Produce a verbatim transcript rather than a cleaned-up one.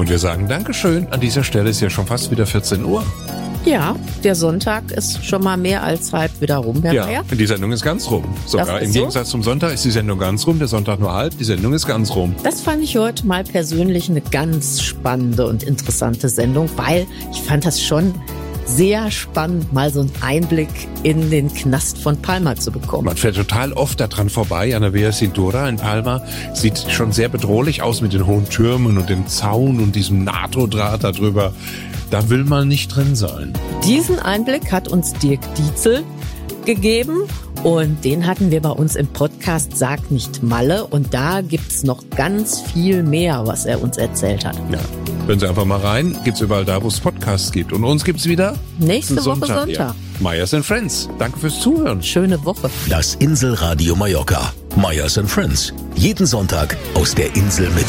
Und wir sagen Dankeschön. An dieser Stelle ist ja schon fast wieder vierzehn Uhr. Ja, der Sonntag ist schon mal mehr als halb wieder rum, Herr Ja, Meier. die Sendung ist ganz rum. Sogar Das ist im so? Gegensatz zum Sonntag ist die Sendung ganz rum, der Sonntag nur halb, die Sendung ist ganz rum. Das fand ich heute mal persönlich eine ganz spannende und interessante Sendung, weil ich fand das schon sehr spannend, mal so einen Einblick in den Knast von Palma zu bekommen. Man fährt total oft daran vorbei, an der Via Cintura in Palma. Sieht schon sehr bedrohlich aus mit den hohen Türmen und dem Zaun und diesem NATO-Draht da drüber. Da will man nicht drin sein. Diesen Einblick hat uns Dirk Dietzel gegeben und den hatten wir bei uns im Podcast Sag nicht Malle und da gibt's noch ganz viel mehr, was er uns erzählt hat. Ja, hören Sie einfach mal rein. Gibt's überall da, wo es Podcasts gibt. Und uns gibt's wieder Nächste Woche Sonntag. Ja. Meyers and Friends. Danke fürs Zuhören. Schöne Woche. Das Inselradio Mallorca. Meyers and Friends. Jeden Sonntag aus der Insel mit